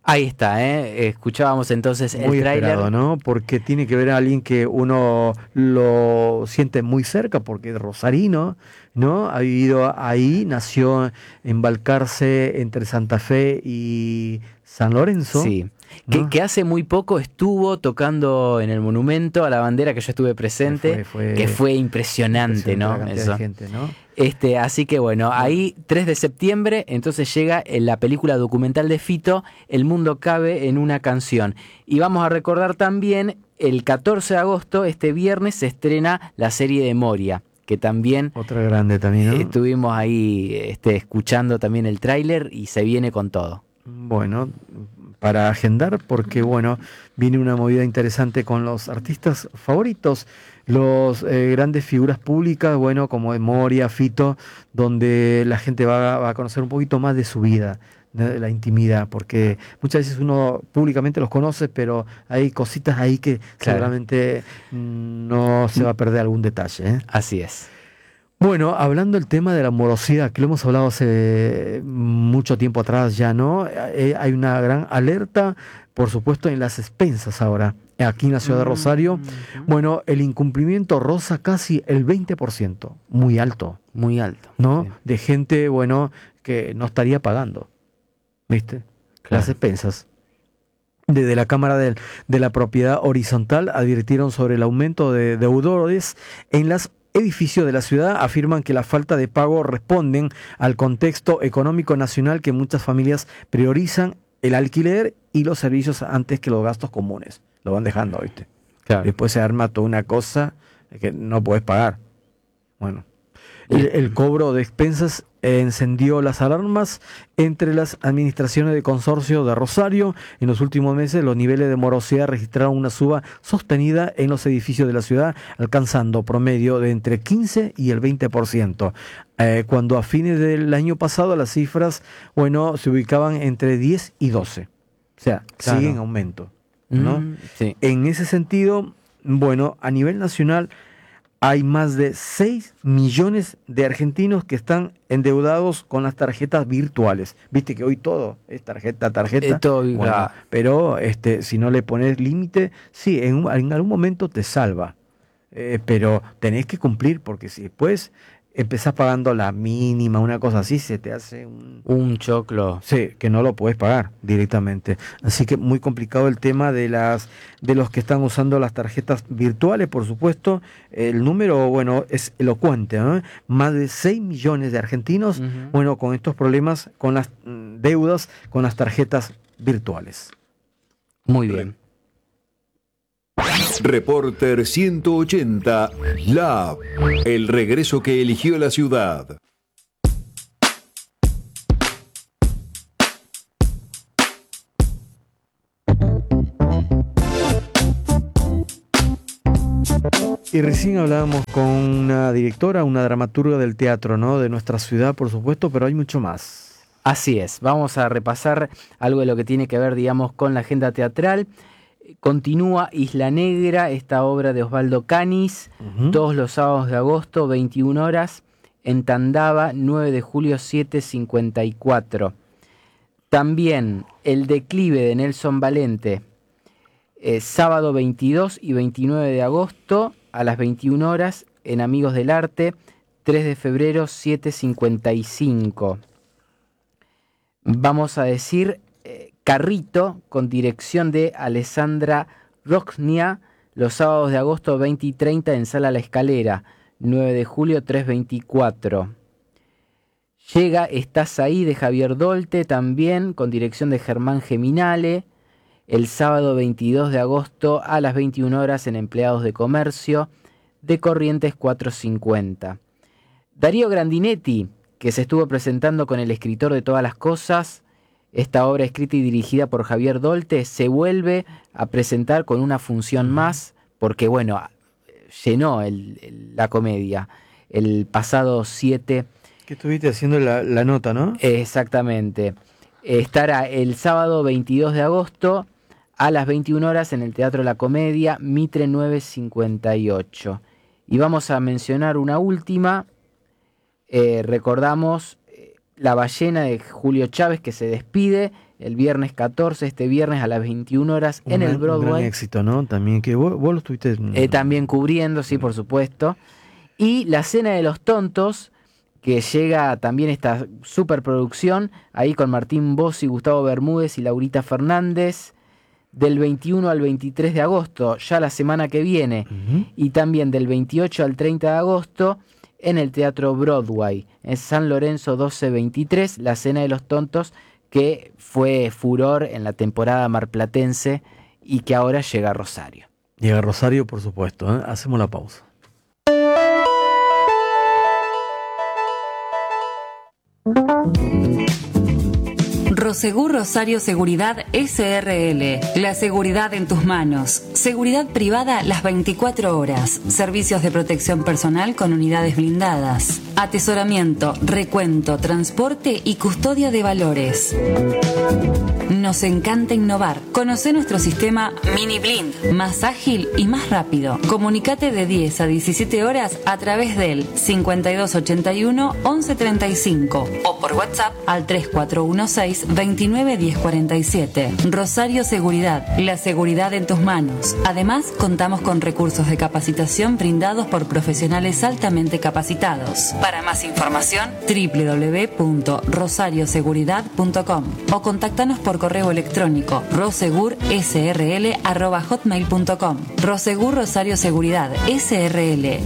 Ahí está, ¿eh? Escuchábamos entonces el Muy tráiler. esperado, ¿no? Porque tiene que ver a alguien que uno lo siente muy cerca, porque es rosarino, ¿no? Ha vivido ahí, nació en Balcarce, entre Santa Fe y San Lorenzo, Sí, ¿no? que hace muy poco estuvo tocando en el Monumento a la Bandera, que yo estuve Eh, presente, Fue, que fue fue impresionante, impresionante la ¿no? cantidad de Eso. gente, ¿no? Así que bueno, Bueno, ahí 3 de septiembre, entonces llega la película documental de Fito, El mundo cabe en una canción. Y vamos a recordar también, el 14 de agosto, este viernes, se estrena la serie de Moria, que también otra grande también, ¿no? estuvimos ahí escuchando también el tráiler y se viene con todo. Bueno, para agendar, porque bueno, viene una movida interesante con los artistas favoritos, los grandes figuras públicas, bueno, como Moria, Fito, donde la gente va a conocer un poquito más de su vida, de la intimidad, porque muchas veces uno públicamente los conoce, pero hay cositas ahí que Claro, seguramente no se va a perder algún detalle, ¿eh? así es. Bueno, hablando del tema de la morosidad, que lo hemos hablado hace mucho tiempo atrás ya, ¿no? Hay una gran alerta, por supuesto, en las expensas ahora, aquí en la ciudad de Rosario. Ujú. Bueno, el incumplimiento roza casi el 20%, muy alto, Muy alto. ¿no? Sí, De gente, bueno, que no estaría pagando, ¿viste? Las claro. expensas. Desde la Cámara de la Propiedad Horizontal advirtieron sobre el aumento de deudores en los edificios de la ciudad. Afirman que la falta de pago responden al contexto económico nacional, que muchas familias priorizan el alquiler y los servicios antes que los gastos comunes. Lo van dejando, ¿viste? Claro. Después se arma toda una cosa que no puedes pagar. Bueno. El cobro de expensas encendió las alarmas entre las administraciones de consorcio de Rosario. En los últimos meses, los niveles de morosidad registraron una suba sostenida en los edificios de la ciudad, alcanzando promedio de entre 15 y el 20%. Cuando a fines del año pasado las cifras, bueno, se ubicaban entre 10 y 12. O sea, sigue en Claro. aumento, ¿no? Sí. En ese sentido, bueno, a nivel nacional hay más de 6 millones de argentinos que están endeudados con las tarjetas virtuales. Viste que hoy todo es tarjeta, tarjeta. Todo, Bueno, pero si no le pones límite, sí, en algún momento te salva. Pero tenés que cumplir, porque si después empezás pagando la mínima, una cosa así, se te hace un... un choclo. Sí, que no lo puedes pagar directamente. Así que muy complicado el tema de los que están usando las tarjetas virtuales, por supuesto. El número, bueno, es elocuente, ¿no? Más de 6 millones de argentinos, Ujú. bueno, con estos problemas, con las deudas, con las tarjetas virtuales. Muy bien. Reporter 180 Lab. El regreso que eligió la ciudad. Y recién hablábamos con una directora, una dramaturga del teatro, ¿no? De nuestra ciudad, por supuesto, pero hay mucho más. Así es. Vamos a repasar algo de lo que tiene que ver, digamos, con la agenda teatral. Continúa Isla Negra, esta obra de Osvaldo Canis, Ujú. todos los sábados de agosto, 21 horas, en Tandava, 9 de julio, 7:54. También El declive de Nelson Valente, sábado 22 y 29 de agosto, a las 21 horas, en Amigos del Arte, 3 de febrero, 7:55. Vamos a decir Carrito, con dirección de Alessandra Roxnia, los sábados de agosto 20 y 30 en Sala La Escalera, 9 de julio 3:24. Llega Estás ahí de Javier Dolte, también con dirección de Germán Geminale, el sábado 22 de agosto a las 21 horas en Empleados de Comercio, de Corrientes 450. Darío Grandinetti, que se estuvo presentando con El escritor de todas las cosas, esta obra escrita y dirigida por Javier Dolte, se vuelve a presentar con una función más, porque bueno, llenó la comedia el pasado 7. Que estuviste haciendo la nota, ¿no? Exactamente. Estará el sábado 22 de agosto a las 21 horas en el Teatro La Comedia, Mitre 958. Y vamos a mencionar una última. Recordamos La Ballena de Julio Chávez, que se despide el viernes 14, este viernes a las 21 horas en el Broadway. Un gran éxito, ¿no? También que vos lo estuviste... También cubriendo, sí, por supuesto. Y La Cena de los Tontos, que llega también esta superproducción, ahí con Martín Bossi, Gustavo Bermúdez y Laurita Fernández, del 21 al 23 de agosto, ya la semana que viene, y también del 28 al 30 de agosto en el Teatro Broadway, en San Lorenzo 1223, La Cena de los Tontos, que fue furor en la temporada marplatense y que ahora llega a Rosario. Llega a Rosario, por supuesto, ¿eh? Hacemos la pausa. Prosegur Rosario Seguridad SRL. La seguridad en tus manos. Seguridad privada las 24 horas. Servicios de protección personal con unidades blindadas. Atesoramiento, recuento, transporte y custodia de valores. Nos encanta innovar. Conoce nuestro sistema Mini Blind, más ágil y más rápido. Comunicate de 10 a 17 horas a través del 5281 1135 o por WhatsApp al 3416 29 1047. Rosario Seguridad, la seguridad en tus manos. Además, contamos con recursos de capacitación brindados por profesionales altamente capacitados. Para más información, www.rosarioseguridad.com o contáctanos por correo electrónico rosegursrl@hotmail.com. Rosegur Rosario Seguridad SRL.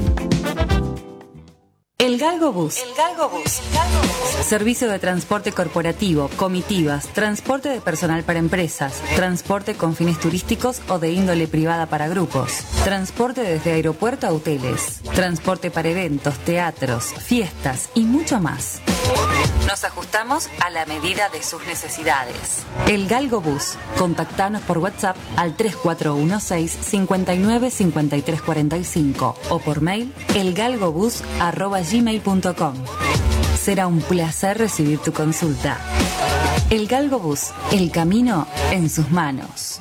El Galgo Bus. Servicio de transporte corporativo, comitivas, transporte de personal para empresas, transporte con fines turísticos o de índole privada para grupos, transporte desde aeropuerto a hoteles, transporte para eventos, teatros, fiestas y mucho más. Nos ajustamos a la medida de sus necesidades. El Galgo Bus. Contactanos por WhatsApp al 3416 59 53 45 o por mail elgalgobus@gmail.com. Será un placer recibir tu consulta. El Galgo Bus. El camino en sus manos.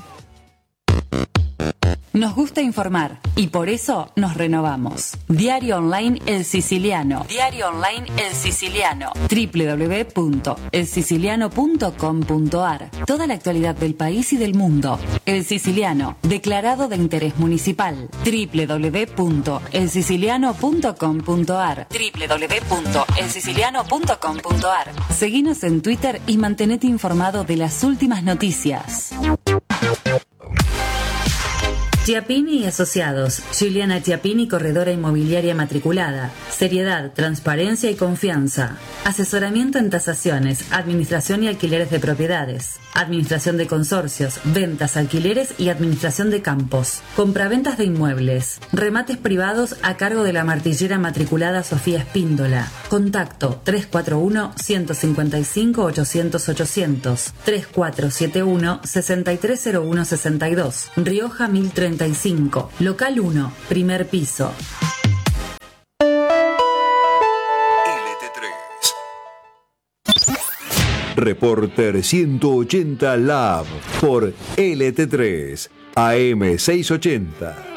Nos gusta informar y por eso nos renovamos. Diario Online El Siciliano. Diario Online El Siciliano. www.elsiciliano.com.ar. Toda la actualidad del país y del mundo. El Siciliano, declarado de interés municipal. www.elsiciliano.com.ar. www.elsiciliano.com.ar. Seguinos en Twitter y mantenete informado de las últimas noticias. Chiappini y Asociados. Juliana Chiappini, corredora inmobiliaria matriculada. Seriedad, transparencia y confianza. Asesoramiento en tasaciones, administración y alquileres de propiedades. Administración de consorcios, ventas, alquileres y administración de campos. Compraventas de inmuebles. Remates privados a cargo de la martillera matriculada Sofía Espíndola. Contacto 341-155-800-800. 3471-630162. Rioja 1035. Local 1, primer piso. Reporter 180 Lab por LT3 AM 680.